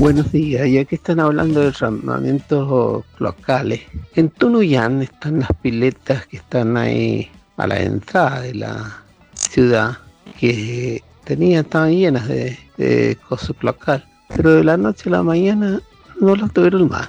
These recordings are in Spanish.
Buenos días, ya que están hablando de arrendamientos locales, en Tunuyán están las piletas que están ahí a la entrada de la ciudad, que estaban llenas de cosas local, pero de la noche a la mañana no las tuvieron más.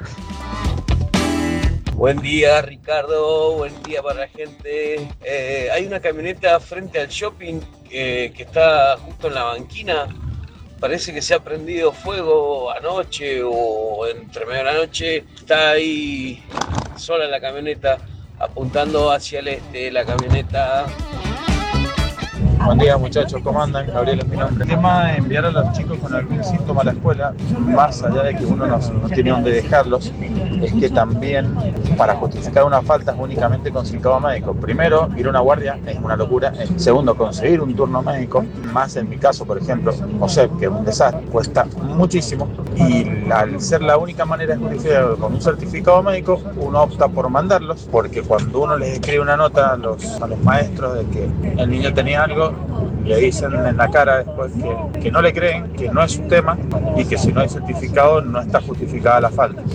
Buen día, Ricardo, buen día para la gente. Hay una camioneta frente al shopping que está justo en la banquina. Parece que se ha prendido fuego anoche o entre medio de la noche. Está ahí sola la camioneta, apuntando hacia el este, la camioneta. Buen día, muchachos, ¿cómo andan? Gabriel es mi nombre. El tema de enviar a los chicos con algún síntoma a la escuela, más allá de que uno no tiene dónde dejarlos, es que también para justificar una falta es únicamente con síntoma médico. Primero, ir a una guardia es una locura. Segundo, conseguir un turno médico, más en mi caso, por ejemplo, OSEP, que es un desastre, cuesta muchísimo. Y al ser la única manera de justificarlo con un certificado médico, uno opta por mandarlos, porque cuando uno les escribe una nota a los maestros de que el niño tenía algo, le dicen en la cara después que no le creen, que no es su tema y que si no hay certificado no está justificada la falta.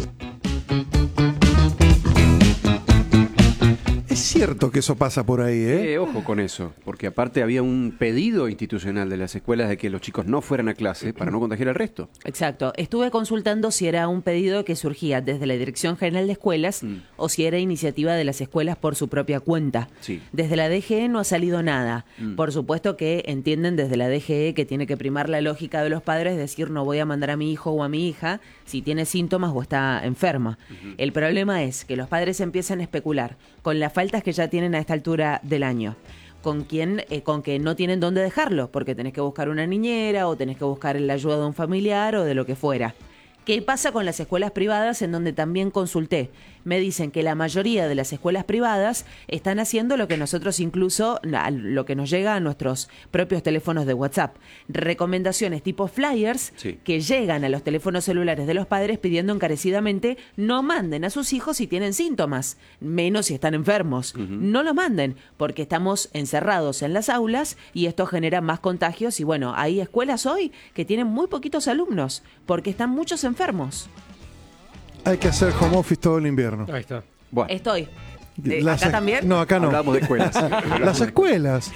Es cierto que eso pasa por ahí, ¿eh? Ojo con eso, porque aparte había un pedido institucional de las escuelas de que los chicos no fueran a clase para no contagiar al resto. Exacto. Estuve consultando si era un pedido que surgía desde la Dirección General de Escuelas o si era iniciativa de las escuelas por su propia cuenta. Sí. Desde la DGE no ha salido nada. Por supuesto que entienden desde la DGE que tiene que primar la lógica de los padres, decir no voy a mandar a mi hijo o a mi hija si tiene síntomas o está enferma. El problema es que los padres empiezan a especular con las faltas que ya tienen a esta altura del año. Con que no tienen dónde dejarlo, porque tenés que buscar una niñera o tenés que buscar la ayuda de un familiar o de lo que fuera. ¿Qué pasa con las escuelas privadas en donde también consulté? Me dicen que la mayoría de las escuelas privadas están haciendo lo que nosotros incluso, lo que nos llega a nuestros propios teléfonos de WhatsApp. Recomendaciones tipo flyers que llegan a los teléfonos celulares de los padres pidiendo encarecidamente no manden a sus hijos si tienen síntomas, menos si están enfermos. No los manden porque estamos encerrados en las aulas y esto genera más contagios y bueno, hay escuelas hoy que tienen muy poquitos alumnos porque están muchos enfermos. Hay que hacer home office todo el invierno. Ahí está. Bueno. Estoy. ¿Acá también? No, acá no. Hablamos de escuelas. Las escuelas.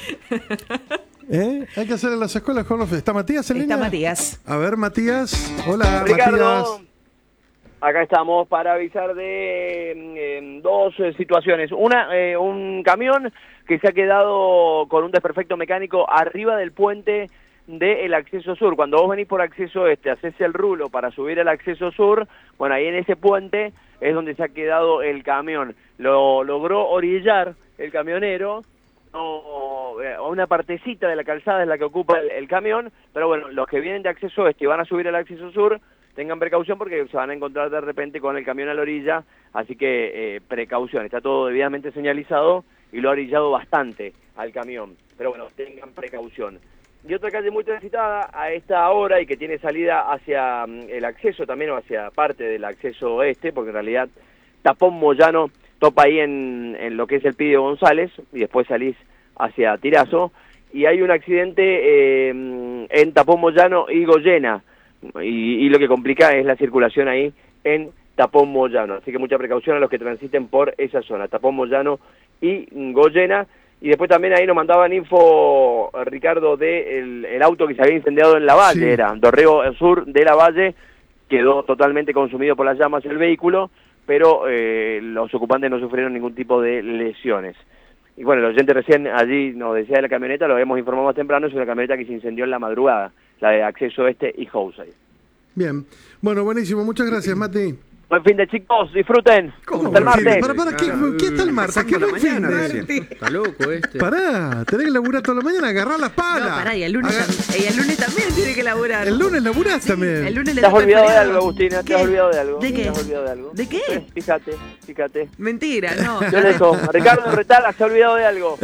Hay que hacer en las escuelas home office. ¿Está Matías en línea? Está Matías. A ver, Matías. Hola, Ricardo, Matías. acá estamos para avisar de dos situaciones. Una, un camión que se ha quedado con un desperfecto mecánico arriba del puente del acceso sur. Cuando vos venís por acceso este, haces el rulo para subir al acceso sur, bueno, ahí en ese puente es donde se ha quedado el camión. Lo logró orillar el camionero, a una partecita de la calzada es la que ocupa el camión, pero bueno, los que vienen de acceso este y van a subir al acceso sur, tengan precaución porque se van a encontrar de repente con el camión a la orilla, así que precaución, está todo debidamente señalizado y lo ha orillado bastante al camión, pero bueno, tengan precaución. Y otra calle muy transitada a esta hora y que tiene salida hacia el acceso también o hacia parte del acceso oeste, porque en realidad Tapón Moyano topa ahí en lo que es el Pidio González y después salís hacia Tirazo y hay un accidente en Tapón Moyano y Goyena y lo que complica es la circulación ahí en Tapón Moyano, así que mucha precaución a los que transiten por esa zona, Tapón Moyano y Goyena. Y después también ahí nos mandaban info, Ricardo, de el auto que se había incendiado en La Valle, era Dorrego Sur de La Valle, quedó totalmente consumido por las llamas el vehículo, pero los ocupantes no sufrieron ningún tipo de lesiones. Y bueno, el oyente recién allí nos decía de la camioneta, lo habíamos informado más temprano, es una camioneta que se incendió en la madrugada, la de acceso este y Housay. Bien, bueno, buenísimo, muchas gracias, Mati. Buen fin de chicos, disfruten. Hasta el martes. ¿Para qué está el martes? ¿Qué buen fin de? Está loco este. Pará, tenés que laburar toda la mañana, agarrar las palas. No, pará, y el lunes también tiene que laburar. El lunes laburás también. El lunes ¿Te has olvidado de algo, Agustina? ¿Te has olvidado de algo? ¿De qué? ¿Te has olvidado de algo? ¿De qué? Fíjate. Mentira, no. Yo eso. Ricardo Retala se ha olvidado de algo.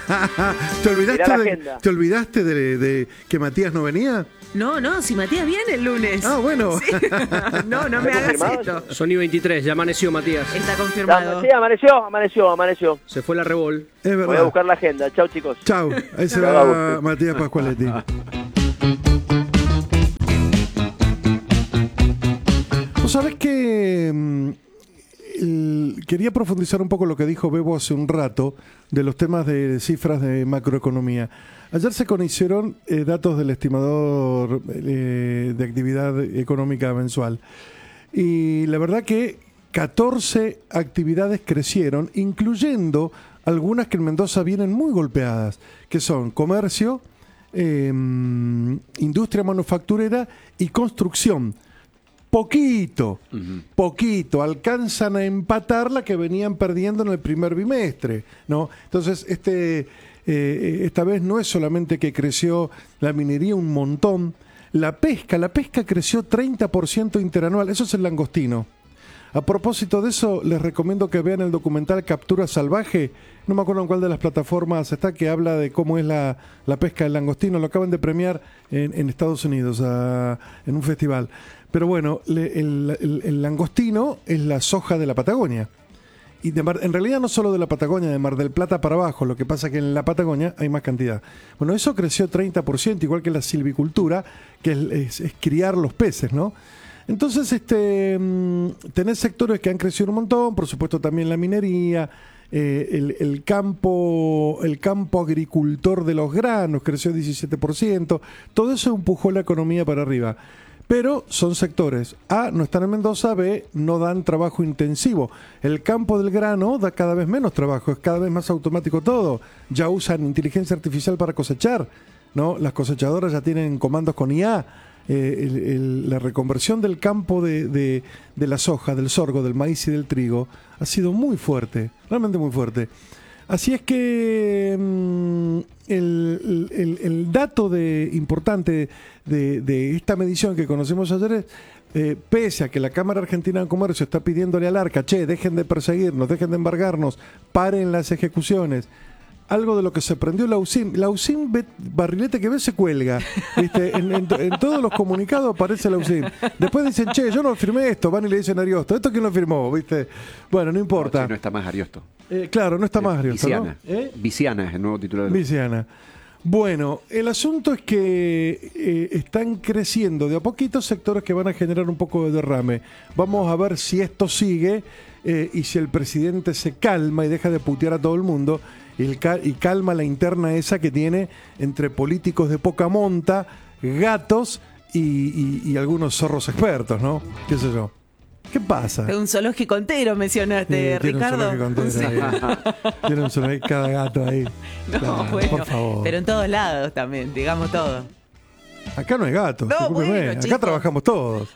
¿Te olvidaste de que Matías no venía? No, si Matías viene el lunes. Ah, bueno. Sí. No me hagas esto. Sony 23, ya amaneció Matías. Está confirmado. Sí, amaneció. Se fue la Revol. Es verdad. Voy a buscar la agenda. Chau, chicos. Chau. Ahí se va Matías Pascualetti. sabés que quería profundizar un poco lo que dijo Bebo hace un rato de los temas de cifras de macroeconomía. Ayer se conocieron datos del estimador de actividad económica mensual. Y la verdad que 14 actividades crecieron, incluyendo algunas que en Mendoza vienen muy golpeadas, que son comercio, industria manufacturera y construcción. Poquito, alcanzan a empatar la que venían perdiendo en el primer bimestre, ¿no? Entonces, esta vez no es solamente que creció la minería un montón, la pesca creció 30% interanual, eso es el langostino. A propósito de eso, les recomiendo que vean el documental Captura Salvaje, no me acuerdo en cuál de las plataformas está, que habla de cómo es la pesca del langostino, lo acaban de premiar en Estados Unidos, en un festival. Pero bueno, el langostino es la soja de la Patagonia. Y en realidad no solo de la Patagonia, de Mar del Plata para abajo, lo que pasa que en la Patagonia hay más cantidad. Bueno, eso creció 30%, igual que la silvicultura, que es criar los peces, ¿no? Entonces, tenés sectores que han crecido un montón, por supuesto también la minería, el campo agricultor de los granos creció 17%, todo eso empujó la economía para arriba. Pero son sectores, A, no están en Mendoza, B, no dan trabajo intensivo. El campo del grano da cada vez menos trabajo, es cada vez más automático todo. Ya usan inteligencia artificial para cosechar, ¿no? Las cosechadoras ya tienen comandos con IA. La reconversión del campo de la soja, del sorgo, del maíz y del trigo ha sido muy fuerte, realmente muy fuerte. Así es que el dato importante de esta medición que conocemos ayer es, pese a que la Cámara Argentina de Comercio está pidiéndole al ARCA, dejen de perseguirnos, dejen de embargarnos, paren las ejecuciones, algo de lo que se prendió la UCIM. La UCIM, barrilete que ve, se cuelga. ¿Viste? En todos los comunicados aparece la UCIM. Después dicen, yo no firmé esto. Van y le dicen a Ariosto. ¿Esto quién lo firmó? ¿Viste? Bueno, no importa. No, si no está más Ariosto. Claro, no está más Ariosto, Viciana. ¿no? Viciana es el nuevo titular. Viciana. Bueno, el asunto es que están creciendo de a poquito sectores que van a generar un poco de derrame. Vamos a ver si esto sigue y si el presidente se calma y deja de putear a todo el mundo y calma la interna esa que tiene entre políticos de poca monta, gatos y algunos zorros expertos, ¿no? ¿Qué sé yo? ¿Qué pasa? Un zoológico entero mencionaste, Ricardo. Tiene un zoológico, cada gato ahí. No, claro, bueno, por favor. pero en todos lados también, digamos todo. Acá no hay gatos, no, discúlpeme. bueno, Acá chicos, trabajamos todos.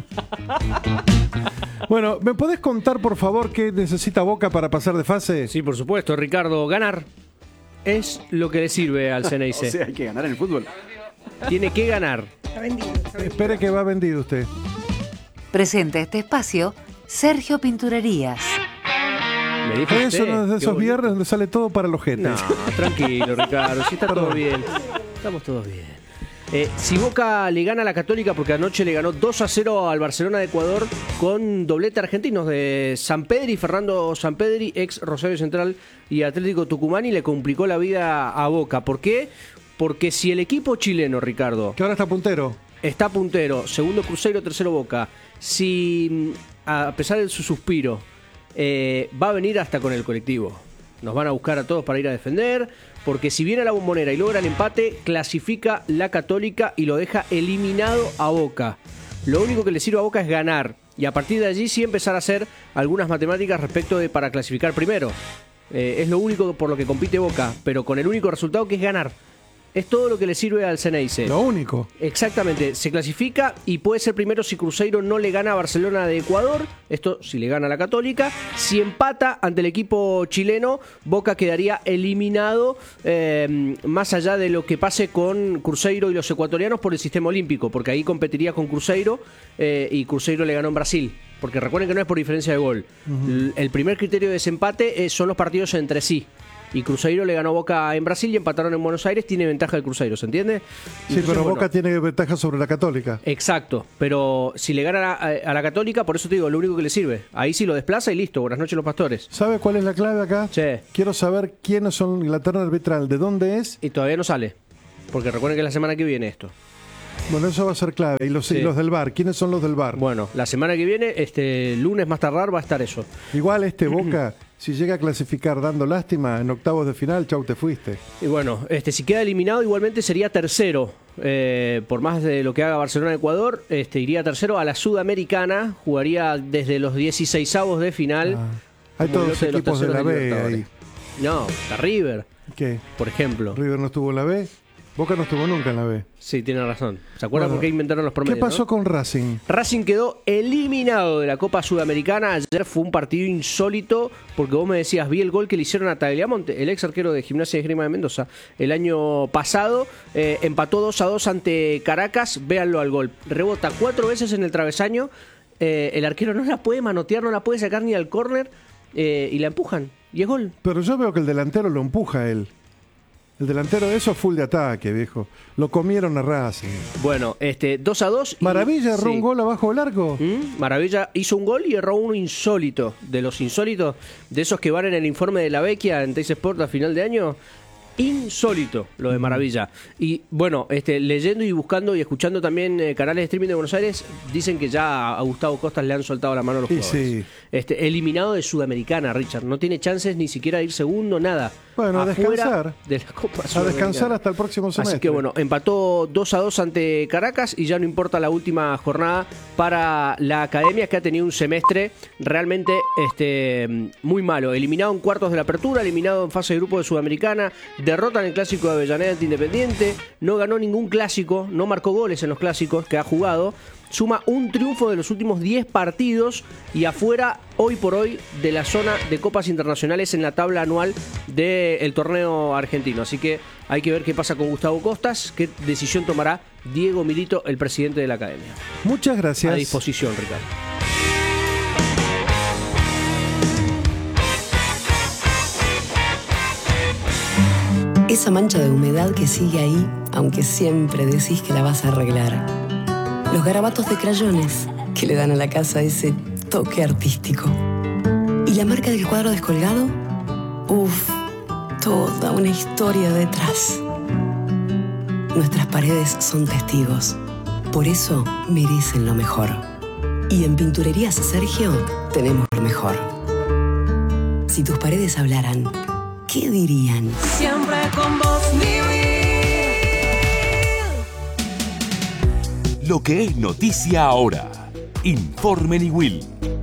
Bueno, ¿me podés contar, por favor, qué necesita Boca para pasar de fase? Sí, por supuesto, Ricardo. Ganar es lo que le sirve al Ceneice. O sea, hay que ganar en el fútbol. Tiene que ganar. Está vendido. Espere que va vendido usted. Presenta este espacio Sergio Pinturerías. Me dijo Es usted, uno de qué esos bonito. viernes donde sale todo para los jetes. No, tranquilo, Ricardo, si está todo bien. Estamos todos bien. Si Boca le gana a la Católica, porque anoche le ganó 2-0 al Barcelona de Ecuador con doblete argentinos de Sampedri, Fernando Sampedri, ex Rosario Central y Atlético Tucumán, y le complicó la vida a Boca. ¿Por qué? Porque si el equipo chileno, Ricardo, Que ahora está puntero. está puntero, segundo Cruzeiro, tercero Boca, si a pesar de su suspiro va a venir hasta con el colectivo, nos van a buscar a todos para ir a defender, porque si viene a la Bombonera y logra el empate, clasifica la Católica y lo deja eliminado a Boca. Lo único que le sirve a Boca es ganar, y a partir de allí sí empezar a hacer algunas matemáticas respecto de para clasificar primero. Es lo único por lo que compite Boca, pero con el único resultado que es ganar. Es todo lo que le sirve al Ceneice. Lo único. Exactamente, se clasifica y puede ser primero si Cruzeiro no le gana a Barcelona de Ecuador, esto si le gana a la Católica. Si empata ante el equipo chileno, Boca quedaría eliminado, más allá de lo que pase con Cruzeiro y los ecuatorianos por el sistema olímpico, porque ahí competiría con Cruzeiro y Cruzeiro le ganó en Brasil. Porque recuerden que no es por diferencia de gol. El primer criterio de desempate son los partidos entre sí. Y Cruzeiro le ganó Boca en Brasil y empataron en Buenos Aires. Tiene ventaja el Cruzeiro, ¿se entiende? Sí, Entonces, pero bueno, Boca tiene ventaja sobre la Católica. exacto, pero si le gana a la Católica, por eso te digo, lo único que le sirve. Ahí sí lo desplaza y listo. Buenas noches, los pastores. ¿Sabe cuál es la clave acá? Sí. Quiero saber quiénes son la terna arbitral, de dónde es. Y todavía no sale. Porque recuerden que es la semana que viene esto. Bueno, eso va a ser clave. ¿Y los del VAR? ¿Quiénes son los del VAR? Bueno, la semana que viene, lunes más tardar, va a estar eso. Igual Boca, si llega a clasificar dando lástima en octavos de final, chau, te fuiste. Y bueno, si queda eliminado, igualmente sería tercero. Por más de lo que haga Barcelona-Ecuador, iría tercero a la Sudamericana. Jugaría desde los 16avos de final. Hay todos los equipos de la B ahí. No, está River. ¿Qué? Por ejemplo. ¿River no estuvo en la B? Boca no estuvo nunca en la B. Sí, tiene razón. ¿Se acuerdan por qué inventaron los promedios? ¿Qué pasó con Racing? Racing quedó eliminado de la Copa Sudamericana. Ayer fue un partido insólito porque vos me decías, vi el gol que le hicieron a Tagliamonte, el ex arquero de Gimnasia y Esgrima de Mendoza, el año pasado. Empató 2-2 ante Caracas. Véanlo al gol. Rebota 4 veces en el travesaño. El arquero no la puede manotear, no la puede sacar ni al córner y la empujan. Y es gol. Pero yo veo que el delantero lo empuja a él. El delantero de eso es full de ataque, viejo. Lo comieron a Racing. Bueno, 2-2. Maravilla erró un gol abajo del arco. Maravilla hizo un gol y erró uno insólito. De los insólitos, de esos que van en el informe de la Vecchia en Teis Sport a final de año. Insólito lo de Maravilla. Y bueno, leyendo y buscando y escuchando también canales de streaming de Buenos Aires, dicen que ya a Gustavo Costas le han soltado la mano a los jugadores. Sí. Eliminado de Sudamericana, Richard. No tiene chances ni siquiera de ir segundo, nada. Bueno, a descansar. De la Copa a descansar hasta el próximo semestre. Así que bueno, empató 2-2 ante Caracas y ya no importa la última jornada para la Academia, que ha tenido un semestre realmente muy malo. Eliminado en cuartos de la apertura, eliminado en fase de grupo de Sudamericana, derrota en el clásico de Avellaneda ante Independiente, no ganó ningún clásico, no marcó goles en los clásicos que ha jugado. Suma un triunfo de los últimos 10 partidos y afuera, hoy por hoy, de la zona de copas internacionales en la tabla anual del torneo argentino. Así que hay que ver qué pasa con Gustavo Costas, qué decisión tomará Diego Milito, el presidente de la Academia. Muchas gracias. A disposición, Ricardo. Esa mancha de humedad que sigue ahí, aunque siempre decís que la vas a arreglar. Los garabatos de crayones que le dan a la casa ese toque artístico. ¿Y la marca del cuadro descolgado? Uf, toda una historia detrás. Nuestras paredes son testigos. Por eso merecen lo mejor. Y en Pinturerías Sergio tenemos lo mejor. Si tus paredes hablaran, ¿qué dirían? Siempre con vos, Lo que es noticia ahora. Informe Niwil.